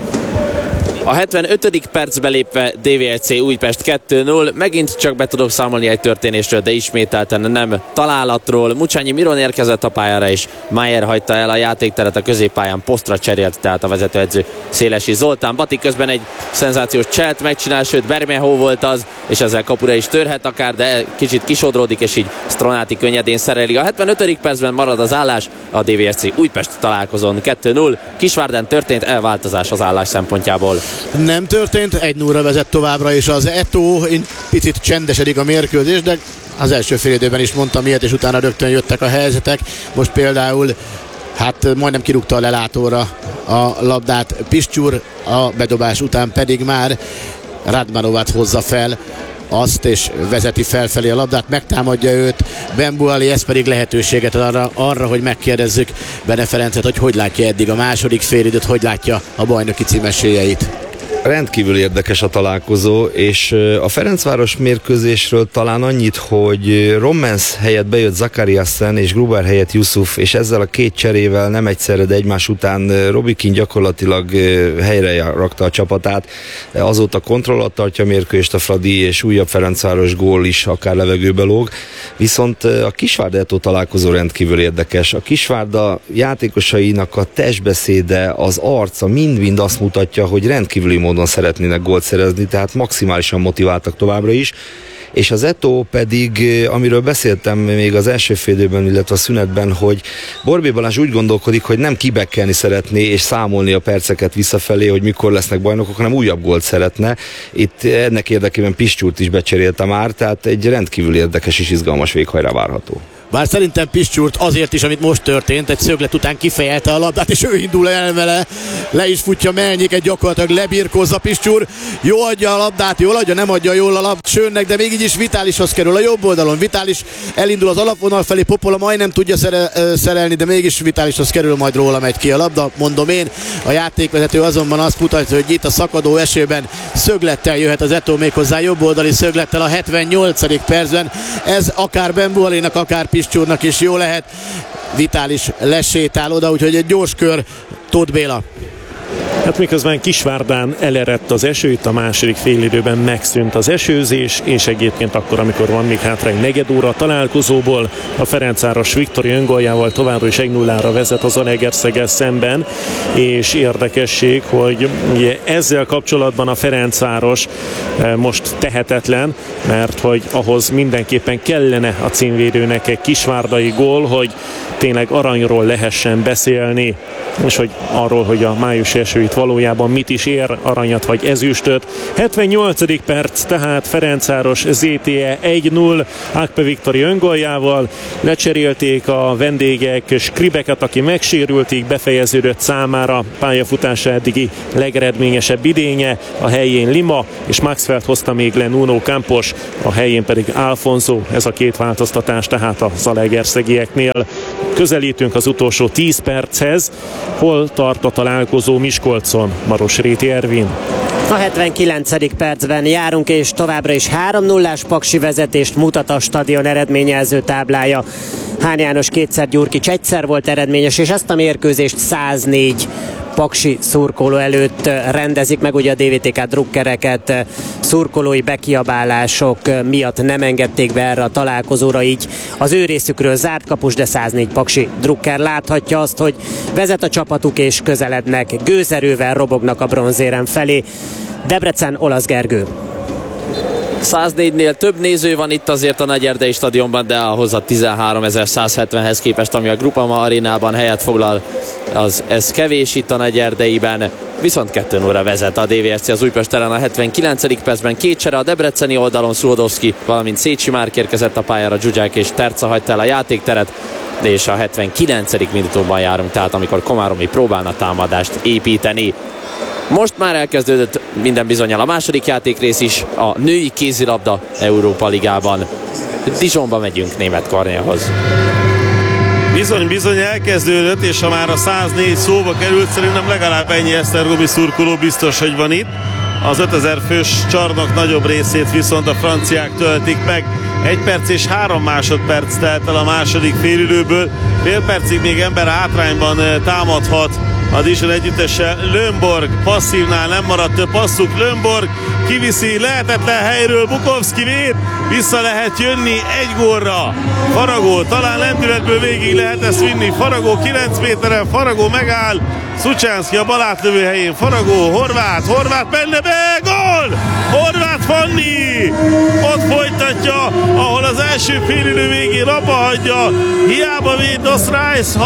A 75. percbe lépve DVSC Újpest 2-0. Megint csak be tudok számolni egy történésről, de ismételten nem találatról. Mucsányi Miron érkezett a pályára, és Mayer hagyta el a játékteret a középpályán, posztra cserélt, tehát a vezetőedző Szélesi Zoltán. Bati közben egy szenzációs cselt megcsinál, sőt Bermehó volt az, és ezzel kapura is törhet akár, de kicsit kisodródik, és így Stronáti könnyedén szereli. A 75. percben marad az állás, a DVSC Újpest találkozón 2-0. Kisvárdán történt elváltozás az állás szempontjából. Nem történt, 1-0-ra vezet továbbra is az Eto, picit csendesedik a mérkőzés, de az első fél időben is mondtam ilyet, és utána rögtön jöttek a helyzetek. Most például majdnem kirúgta a lelátóra a labdát Piszcsúr, a bedobás után pedig már Radmanovát hozza fel azt, és vezeti felfelé a labdát, megtámadja őt Bembuali, ez pedig lehetőséget ad arra, hogy megkérdezzük Bene Ferencet, hogy látja eddig a második félidőt, hogy látja a bajnoki cím esélyeit. Rendkívül érdekes a találkozó, és a Ferencváros mérkőzésről talán annyit, hogy Rommens helyett bejött Zakariassen és Gruber helyett Yusuf, és ezzel a két cserével nem egyszerre, de egymás után Robikin gyakorlatilag helyre rakta a csapatát. Azóta kontroll alatt tartja a mérkőzést a Fradi, és újabb Ferencváros gól is akár levegőbe lóg. Viszont a Kisvárda Eto találkozó rendkívül érdekes. A Kisvárda játékosainak a testbeszéde, az arca mind-mind azt mutatja, hogy rendkívüli módon szeretnének gólt szerezni, tehát maximálisan motiváltak továbbra is. És az Eto pedig, amiről beszéltem még az első fél időben, illetve a szünetben, hogy Borbély Balázs úgy gondolkodik, hogy nem kibekkelni szeretné és számolni a perceket visszafelé, hogy mikor lesznek bajnokok, hanem újabb gólt szeretne. Itt ennek érdekében Piszcsúrt is becserélte már, tehát egy rendkívül érdekes és izgalmas véghajrá várható. Bár szerintem Piszcsúrt azért is, amit most történt, egy szöglet után kifejelte a labdát, és ő indul el vele, le is futja Melnyiket, gyakorlatilag lebirkózza Piszcsúr, jó adja a labdát, jól adja, nem adja jól a labdát Sönnek, de még így is Vitálishoz kerül a jobb oldalon. Vitális elindul az alapvonal felé, Popola majdnem tudja szerelni, de mégis Vitálishoz kerül, majd róla megy ki a labda, mondom én. A játékvezető azonban azt mutatja, hogy itt a szakadó esőben szöglettel jöhet az Eto, méghozzá jobb oldali szöglettel a 78. percben. Ez akár Bembualinak, akár Piszcsúrnak is jó lehet. Vitális lesétál oda, úgyhogy egy gyors kör, Tóth Béla. Hát miközben Kisvárdán elerett az eső, itt a második félidőben megszűnt az esőzés, és egyébként akkor, amikor van még hátra egy negyed óra a találkozóból, a Ferencváros Viktori öngoljával továbbra is 1-0-ra vezet az Zalaegerszeggel szemben, és érdekesség, hogy ugye ezzel kapcsolatban a Ferencváros most tehetetlen, mert hogy ahhoz mindenképpen kellene a címvédőnek egy kisvárdai gól, hogy tényleg aranyról lehessen beszélni, és hogy arról, hogy a májusi eső itt valójában mit is ér, aranyat vagy ezüstöt. 78. perc, tehát Ferencváros ZTE 1-0, Ákpe Viktori öngoljával, lecserélték a vendégek Skribeket, aki megsérült, így befejeződött számára pályafutása eddigi legeredményesebb idénye, a helyén Lima, és Maxwell hozta még le Nuno Campos, a helyén pedig Alfonso, ez a két változtatás tehát a zalaegerszegieknél. közelítünk az utolsó 10 perchez. Hol tart a találkozó Miskolcon? Marosréti Ervin. A 79. percben járunk, és továbbra is 3-0-ás Paksi vezetést mutat a stadion eredményjelző táblája. Hán János kétszer, Gyurkics egyszer volt eredményes, és ezt a mérkőzést 104 paksi szurkoló előtt rendezik meg. Ugye a DVTK drukkereket szurkolói bekiabálások miatt nem engedték be erre a találkozóra, így az ő részükről zárt kapus, de 104 paksi drukker láthatja azt, hogy vezet a csapatuk és közelednek, gőzerővel robognak a bronzérem felé. Debrecen, Olasz Gergő. 104-nél több néző van itt azért a Nagyerdei stadionban, de ahhoz a 13.170-hez képest, ami a Groupama arénában helyet foglal, ez kevés itt a Nagyerdeiben. Viszont 2-0-ra vezet a DVSC az Újpest ellen a 79. percben. Két csere a debreceni oldalon, Szuhodowski, valamint Szécsi Márk érkezett a pályára, Zsuzsák és Terca hagyta el a játékteret, és a 79. minutumban járunk, tehát amikor Komáromi próbálna támadást építeni. Most már elkezdődött minden bizonnyal a második játékrész is a női kézilabda Európa Ligában. Dijonba megyünk Németh Kornélhoz. Bizony elkezdődött, és ha már a 104 szóba került, szerintem legalább ennyi esztergomi szurkoló biztos, hogy van itt. Az 5000 fős csarnok nagyobb részét viszont a franciák töltik meg. 1 perc és 3 másodperc telt el a második félidőből. Fél percig még ember hátrányban támadhat a Dijon együttese. Lönnborg passzívnál nem maradt több passzuk. Lönnborg kiviszi lehetetlen helyről, Bukovszki véd, vissza lehet jönni egy gólra. Faragó talán lendületből végig lehet ezt vinni. Faragó 9 méteren, Faragó megáll. Szucsánszki a bal átlövő helyén, Faragó, Horváth benne be, gól! Horváth Fanni! Ott folytatja, ahol az első félidő végén abba hagyja. Hiába véd Dos Rice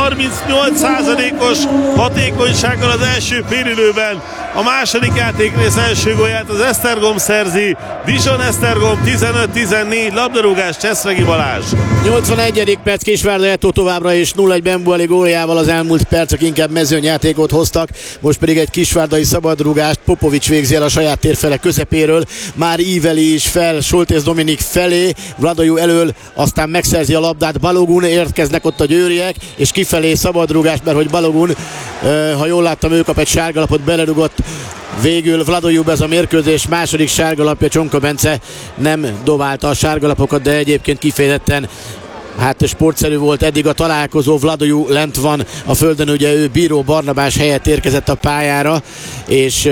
38%-os hatékonysággal az első félidőben. A második játékrész első gólját az Esztergom szerzi. Dijon Esztergom 15-14, labdarúgás Cseszregi Balázs. 81. perc, Kisvárda Eto továbbra is 0-1 Bembuali góljával az elmúlt percek inkább mezőnyjátékot hoztak. Most pedig egy kisvárdai szabadrúgást Popovics végzi el a saját térfele közepéről. Már íveli is fel Soltész Dominik felé, Vladajú elől, aztán megszerzi a labdát Balogun, érkeznek ott a győriek, és kifelé szabadrúgás, mert hogy Balogun, ha jól láttam, ő kap egy sárgalapot, belerugott. Végül Vladajú ez a mérkőzés második sárgalapja, Csonka Bence nem dobálta a sárgalapokat, de egyébként kifejezetten sportszerű volt eddig a találkozó. Vladajú lent van a földön, ugye ő Bíró Barnabás helyett érkezett a pályára, és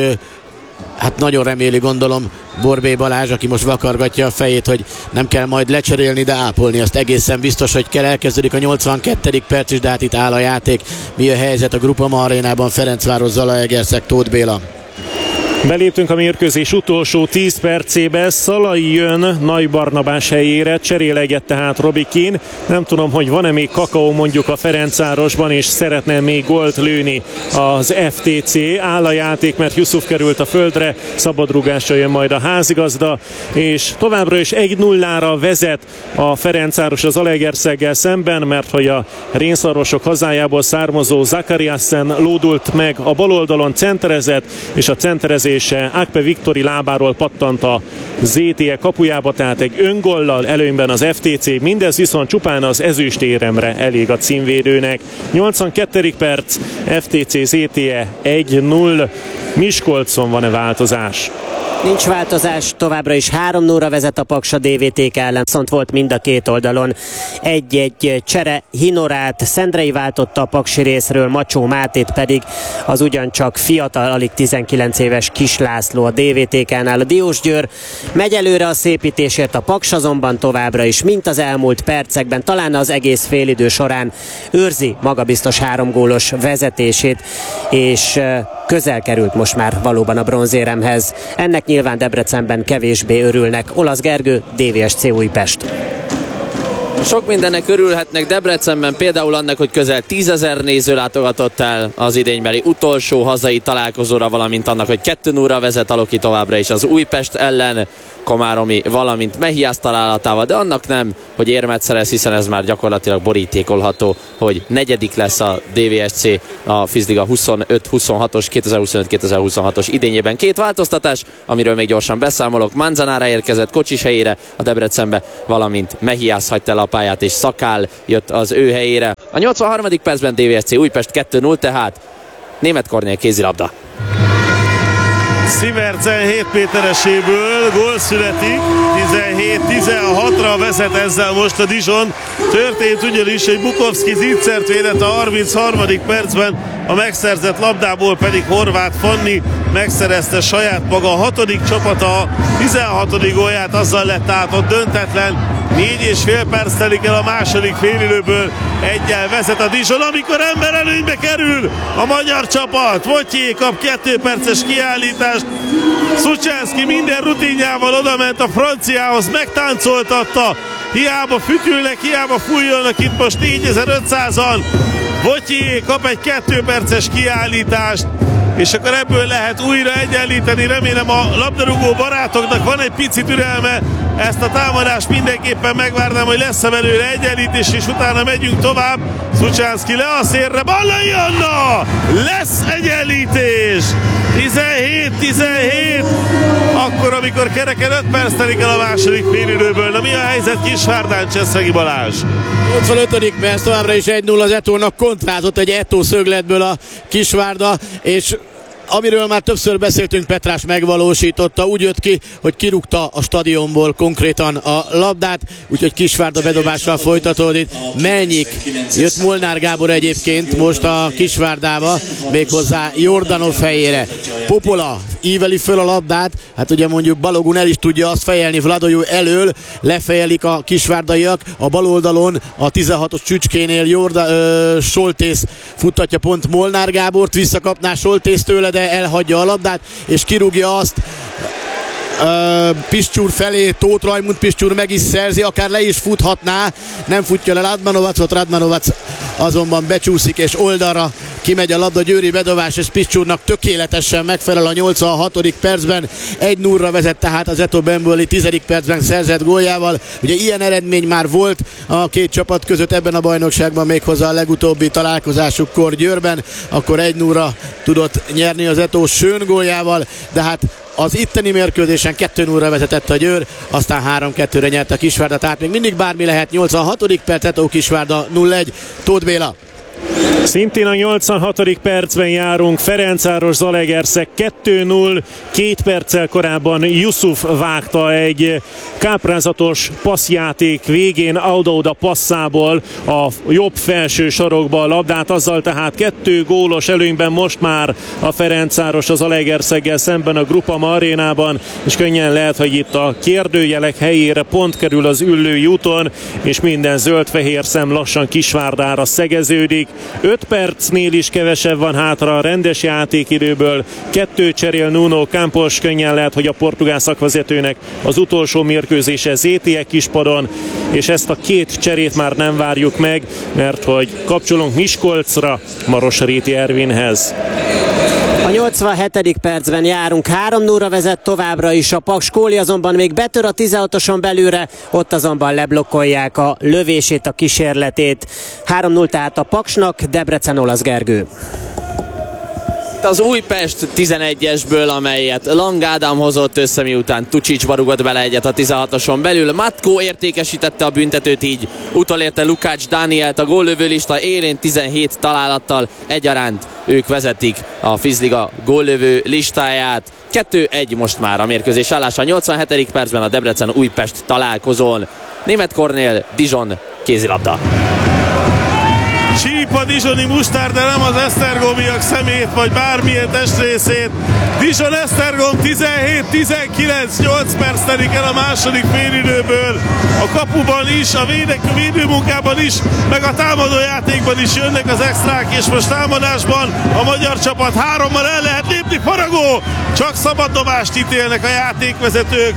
nagyon reméli, gondolom, Borbély Balázs, aki most vakargatja a fejét, hogy nem kell majd lecserélni, de ápolni azt egészen biztos, hogy kell. Elkezdődik a 82. perc is, de itt áll a játék. Mi a helyzet a Groupama arénában? Ferencváros, Zalaegerszeg, Tóth Béla. Beléptünk a mérkőzés utolsó 10 percébe, Szalai jön Nagy Barnabás helyére, cseréleget tehát Robi Keane. Nem tudom, hogy van-e még kakaó mondjuk a Ferencvárosban, és szeretne még gólt lőni az FTC. Áll a játék, mert Yusuf került a földre, szabadrúgásra jön majd a házigazda, és továbbra is 1-0-ra vezet a Ferencváros az Zalaegerszeggel szemben, mert hogy a rénszarvasok hazájából származó Zakariasen lódult meg a bal oldalon, centerezett, és a centerezés Akpe Viktori lábáról pattant a ZTE kapujába, tehát egy öngollal előnyben az FTC, mindez viszont csupán az ezüstéremre elég a címvédőnek. 82. perc, FTC ZTE 1-0. Miskolcon van-e változás? Nincs változás, továbbra is 3-0-ra vezet a Paks a DVTK ellen, viszont volt mind a két oldalon egy-egy csere. Hinorát Szendrei váltotta a paksi részről, Macsó Mátét pedig az ugyancsak fiatal, alig 19 éves Kis László a DVTK-nál. A Diósgyőr megy előre a szépítésért, a Paks azonban továbbra is, mint az elmúlt percekben, talán az egész félidő során őrzi magabiztos 3 gólos vezetését, és közel került most már valóban a bronzéremhez. Ennek nyilván Debrecenben kevésbé örülnek. Olasz Gergő, DVSC Újpest. Sok mindennek örülhetnek Debrecenben, például annak, hogy közel 10 000 néző látogatott el az idénybeli utolsó hazai találkozóra, valamint annak, hogy 2-0-ra vezet a Loki továbbra is az Újpest ellen. Komáromi, valamint Mehiász találatával, de annak nem, hogy érmet szerez, hiszen ez már gyakorlatilag borítékolható, hogy negyedik lesz a DVSC a Fizliga 25-26-os 2025-2026-os idényében. Két változtatás, amiről még gyorsan beszámolok. Manzanára érkezett Kocsis helyére a Debrecenbe, valamint Mehiász hagyta el a pályát, és Szakál jött az ő helyére. A 83. percben DVSC Újpest 2-0, tehát Németh Kornél kézilabda. Sivertsen 7 métereséből gól születik, 17-16-ra vezet ezzel most a Dijon. Történt ugyanis, hogy Bukovszki zicsert védett a 33. percben, a megszerzett labdából pedig Horváth Fanni megszerezte saját maga a 6. csapata, 16. gólját, azzal lett át ott döntetlen. 4,5 perc telik el a második félidőből, egyel vezet a Dijon, amikor ember előnybe kerül a magyar csapat. Votyé kap 2 perces kiállítást, Szucsánszki minden rutinjával odament a franciához, megtáncoltatta, hiába fütyülnek, hiába fújolnak itt most 4500-an. Votyé kap egy 2 perces kiállítást, és akkor ebből lehet újra egyenlíteni. Remélem a labdarúgó barátoknak van egy pici türelme, ezt a támadást mindenképpen megvárnám, hogy lesz-e belőle egyenlítés, és utána megyünk tovább. Szucsánszki le a szélre, Ballai Anna! Lesz egyenlítés! 17-17, akkor, amikor kereken 5 perc telik el a második félidőből. Na mi a helyzet Kisvárdán, Cseszegi Balázs? 85. perc, továbbra is 1-0 az Etónak, kontrázott egy Etó szögletből a Kisvárda, és amiről már többször beszéltünk, Petrás megvalósította, úgy jött ki, hogy kirúgta a stadionból konkrétan a labdát, úgyhogy Kisvárda bedobással folytatódik. Melnyik, jött Molnár Gábor egyébként most a Kisvárdába, méghozzá Jordanov helyére. Popola íveli föl a labdát, hát ugye mondjuk Balogun el is tudja azt fejelni Vladojú elől, lefejelik a kisvárdaiak, a bal oldalon a 16-os csücskénél Soltész futtatja pont Molnár Gábort, visszakapná Soltész tőle, de elhagyja a labdát, és kirúgja azt Piscsúr felé, Tóth Rajmund. Piscsúr meg is szerzi, akár le is futhatná, nem futja le Radmanovacot, Radmanovac azonban becsúszik, és oldalra kimegy a labda, győri bedobás, és Piscsúrnak tökéletesen megfelel a 86. percben. 1-0-ra vezet tehát az Eto Bemboli 10. percben szerzett góljával. Ugye ilyen eredmény már volt a két csapat között ebben a bajnokságban, méghozzá a legutóbbi találkozásukkor Győrben, akkor 1-0-ra tudott nyerni az Eto Schön góljával, de hát az itteni mérkőzésen 2-0-ra vezetett a Győr, aztán 3-2-re nyert a Kisvárda, tehát még mindig bármi lehet. 86. perc, Eto Kisvárda 0-1, Tóth Béla. Szintén a 86. percben járunk, Ferencváros Zalaegerszeg 2-0, 2 perccel korábban Yusuf vágta egy káprázatos passzjáték végén Auda passzából a jobb felső sarokba a labdát, azzal tehát 2 gólos előnyben most már a Ferencváros az Zalaegerszeggel szemben a Groupama arénában, és könnyen lehet, hogy itt a kérdőjelek helyére pont kerül az Üllői úton, és minden zöld-fehér szem lassan Kisvárdára szegeződik. 5 percnél is kevesebb van hátra a rendes játékidőből. 2 cserél Nuno Campos, könnyen lehet, hogy a portugál szakvezetőnek az utolsó mérkőzése ZTE Kispadon, és ezt a 2 cserét már nem várjuk meg, mert hogy kapcsolunk Miskolcra Marosréti Ervinhez. A 87. percben járunk, 3-0-ra vezet továbbra is a Paks. Kóli azonban még betör a 16-oson belülre, ott azonban leblokkolják a lövését, a kísérletét. 3-0 tehát a Paksnak, Debrecen, Olasz Gergő. Az Újpest 11-esből, amelyet Lang Ádám hozott össze, miután Tucsicsba rugott bele egyet a 16-oson belül. Matko értékesítette a büntetőt, így utolérte Lukács Dánielt a góllövőlista élén 17 találattal egyaránt. Ők vezetik a Fizliga góllövő listáját. 2-1 most már a mérkőzés állása. 87. percben a Debrecen-Újpest találkozón. Németh Kornél, Dijon, kézilabda. Csíp a dijoni mustár, de nem az esztergomiak szemét, vagy bármilyen testrészét. Dijon Esztergom 17-19, 8 perc telik el a második félidőből. A kapuban is, a védőmunkában is, meg a támadójátékban is jönnek az extrák, és most támadásban a magyar csapat 3-mal el lehet lépni, faragó! Csak szabaddobást ítélnek a játékvezetők.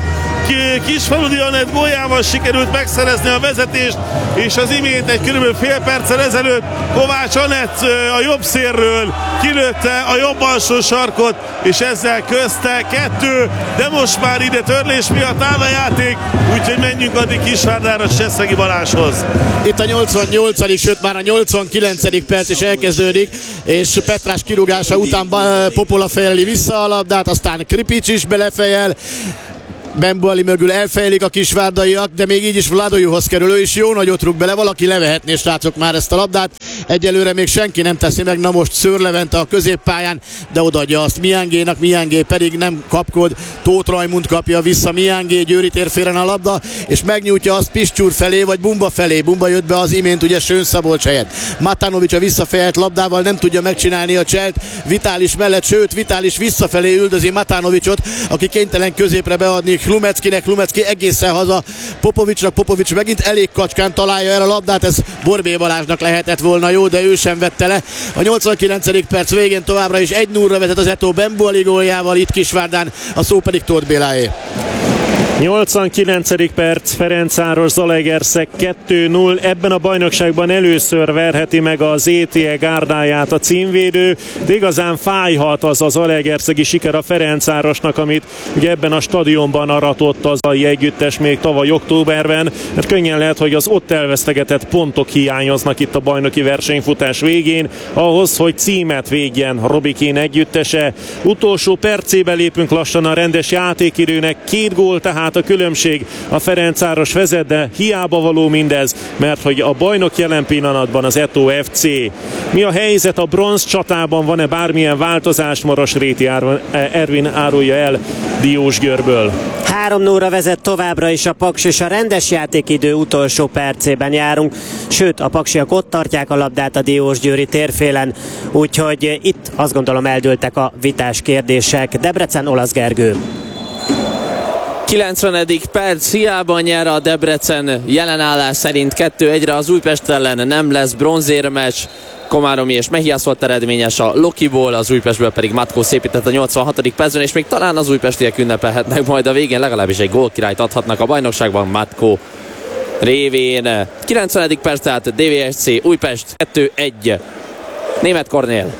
Kisfaludi Anett góljával sikerült megszerezni a vezetést, és az imént egy körülbelül fél perccel ezelőtt Kovács Anett a jobb szélről kilőtte a jobb alsó sarkot, és ezzel közte 2, de most már ide törlés miatt áll a játék, úgyhogy menjünk addig Kisvárdára Cseszegi Balázshoz. Itt a 88., sőt már a 89. perc is elkezdődik, és Petrás kirúgása után Popola fejeli vissza a labdát, aztán Kripics is belefejel, Bembuali mögül elfejlik a kisvárdaiak, de még így is Vladojuhoz kerül, ő is jó nagyot rúg bele, valaki levehetné, srácok, már ezt a labdát. Egyelőre még senki nem teszi meg, na most Szőr Levente a középpályán, de odaadja azt Miángénak, Miángé pedig nem kapkod, Tóth Rajmund kapja vissza Miángé, Győri térfélen a labda, és megnyújtja azt Piszcsúr felé, vagy Bumba felé. Bumba jött be az imént, ugye Sőn Szabolcs helyett. Matanovics a visszafejelt labdával nem tudja megcsinálni a cselt Vitális mellett, sőt Vitális visszafelé üldözi Matanovicsot, aki kénytelen középre beadni Hlumeckinek, Hlumecki egészen haza Popovicsnak, Popovics megint elég kacskán találja el a labdát, ez Borbély Balázsnak lehetett volna jó, de ő sem vette le. A 89. perc végén továbbra is 1-0-ra vezet az Eto Bembuali góljával, itt Kisvárdán, a szó pedig Tóth Béláé. 89. perc, Ferencváros Zalaegerszeg 2-0. Ebben a bajnokságban először verheti meg az ETE gárdáját a címvédő, de igazán fájhat az a zalaegerszegi siker a Ferencvárosnak, amit ugye ebben a stadionban aratott az a együttes még tavaly októberben, mert könnyen lehet, hogy az ott elvesztegetett pontok hiányoznak itt a bajnoki versenyfutás végén, ahhoz, hogy címet védjen Robikén együttese. Utolsó percébe lépünk lassan a rendes játékidőnek, 2 gól tehát a különbség, a Ferencváros vezet, de hiába való mindez, mert hogy a bajnok jelen pillanatban az Eto FC. Mi a helyzet a bronz csatában, van-e bármilyen változás? Marosréti Ervin árulja el Diósgyőrből. 3-0-ra vezet továbbra is a Paks, és a rendes játékidő utolsó percében járunk, sőt a paksiak ott tartják a labdát a Diósgyőri térfélen, úgyhogy itt azt gondolom eldőltek a vitás kérdések. Debrecen, Olasz Gergő. 90. perc, hiába nyer a Debrecen, jelenállás szerint 2-1-re az Újpest ellen, nem lesz bronzérmeccs. Komáromi és Mehiász volt eredményes a Lokiból, az Újpestből pedig Matkó szépített a 86. percben, és még talán az újpestiek ünnepelhetnek majd a végén, legalábbis egy gólkirályt adhatnak a bajnokságban Matkó révén. 90. perc, tehát DVSC Újpest 2-1. Németh Kornél.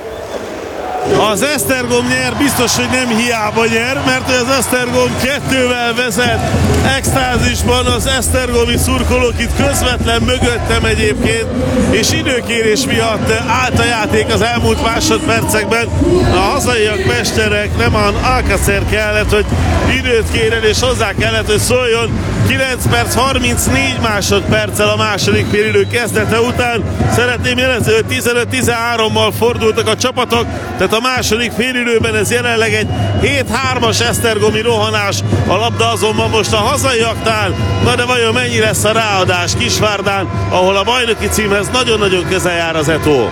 Az Esztergom nyer, biztos, hogy nem hiába nyer, mert az Esztergom 2-vel vezet. Extázisban az esztergomi szurkolók itt közvetlen mögöttem egyébként, és időkérés miatt állt a játék az elmúlt másodpercekben. A hazaiak mesterek, nem Alcacer kellett, hogy időt kérjen, és hozzá kellett, hogy szóljon. 9 perc 34 másodperccel a második félidő kezdete után. Szeretném jelezni, hogy 15-13-mal fordultak a csapatok, tehát a második félidőben ez jelenleg egy 7-3-as esztergomi rohanás, a labda azonban most a hazaiaknál. Na de vajon mennyi lesz a ráadás Kisvárdán, ahol a bajnoki címhez nagyon-nagyon közel jár az Eto?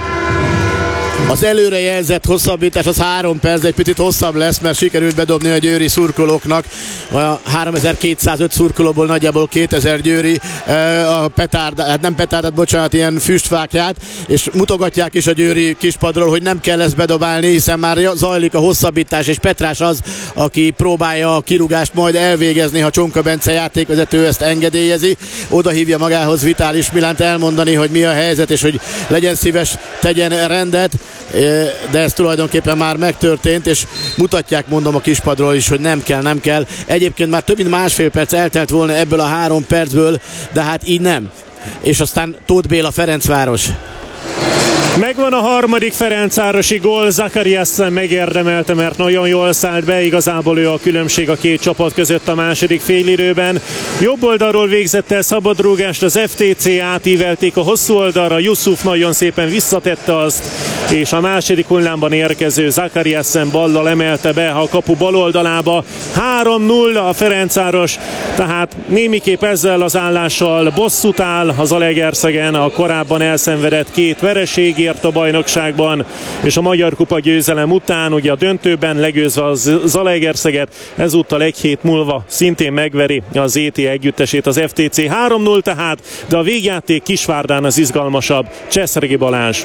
Az előrejelzett hosszabbítás az 3 perc, egy picit hosszabb lesz, mert sikerült bedobni a győri szurkolóknak. A 3205 szurkolóból nagyjából 2000 győri a petárd, nem petárdát, bocsánat, ilyen füstfákját, és mutogatják is a győri kispadról, hogy nem kell ezt bedobálni, hiszen már zajlik a hosszabbítás, és Petrás az, aki próbálja a kirúgást majd elvégezni, ha Csonka Bence játékvezető ezt engedélyezi. Oda hívja magához Vitális Milánt elmondani, hogy mi a helyzet, és hogy legyen szíves, tegyen rendet, de ez tulajdonképpen már megtörtént, és mutatják, mondom, a kispadról is, hogy nem kell. Egyébként már több mint másfél perc eltelt volna ebből a 3 percből, de hát így nem. És aztán Tóth Béla, Ferencváros. Megvan a harmadik ferencvárosi gól, Zakariassen megérdemelte, mert nagyon jól szállt be, igazából ő a különbség a két csapat között a második félidőben. Jobb oldalról végzett el szabadrúgást, az FTC átívelték a hosszú oldalra, Yusuf nagyon szépen visszatette azt, és a második hullámban érkező Zakariassen ballal emelte be a kapu bal oldalába. 3-0 a Ferencváros, tehát némiképp ezzel az állással bosszút áll az Zalaegerszegen a korábban elszenvedett 2 vereségért a bajnokságban, és a Magyar Kupa győzelem után ugye a döntőben legyőzve a Zalaegerszeget, ezúttal egy hét múlva szintén megveri az ET együttesét az FTC. 3-0 tehát, de a végjáték Kisvárdán az izgalmasabb. Cseszregi Balázs.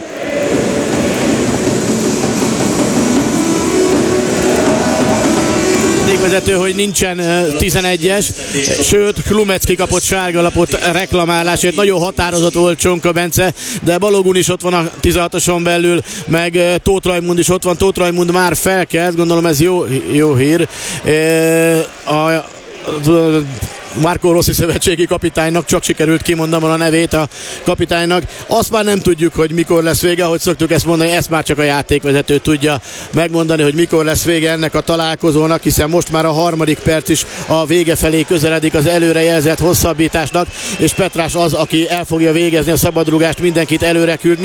játékvezető, hogy nincsen 11-es, sőt Klumecki kapott sárgalapot reklamálásért. Nagyon határozott volt Csonka Bence, de Balogun is ott van a 16-oson belül, meg Tóth Rajmund is ott van. Tóth Rajmund már felkelt, gondolom ez jó hír. Marco Rossi szövetségi kapitánynak, csak sikerült kimondanom a nevét a kapitánynak. Azt már nem tudjuk, hogy mikor lesz vége, ahogy szoktuk ezt mondani, ezt már csak a játékvezető tudja megmondani, hogy mikor lesz vége ennek a találkozónak, hiszen most már a harmadik perc is a vége felé közeledik az előrejelzett hosszabbításnak, és Petrás az, aki el fogja végezni a szabadrúgást, mindenkit előre küld.